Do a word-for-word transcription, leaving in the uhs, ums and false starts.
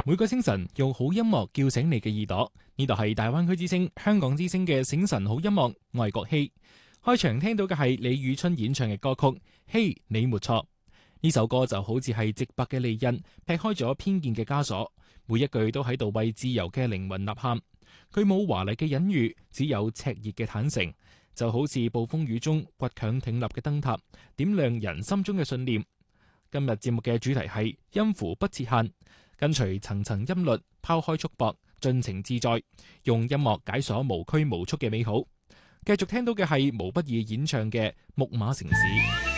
每個清晨用好音樂叫醒你嘅耳朵，呢度係大灣區之聲、香港之聲嘅醒晨好音樂，我係國希。開場聽到嘅係李宇春演唱嘅歌曲《嘿，你沒錯》。呢首歌就好似係直白嘅利刃，劈開咗偏見嘅枷鎖，每一句都喺度為自由嘅靈魂吶喊。佢冇華麗嘅隱喻，只有赤熱嘅坦誠，就好似暴風雨中倔強挺立嘅燈塔，點亮人心中嘅信念。今日節目嘅主題係音符不設限，跟隨層層音律，拋開束縛，盡情自在，用音樂解鎖無拘無束嘅美好。繼續聽到嘅係毛不易演唱嘅《木馬城市》。